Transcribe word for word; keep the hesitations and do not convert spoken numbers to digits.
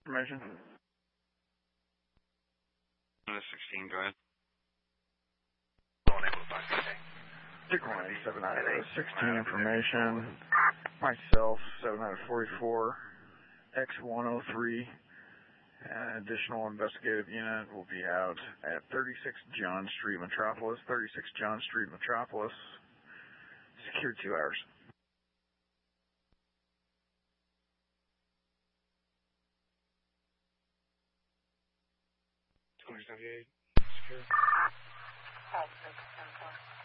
Information. sixteen, go ahead. one eighty-seven sixteen information. Myself, seven forty-four, X one oh three. An additional investigative unit will be out at thirty-six John Street, Metropolis. thirty-six John Street, Metropolis. Secured two hours. twenty seventy-eight, secure. five six ten four.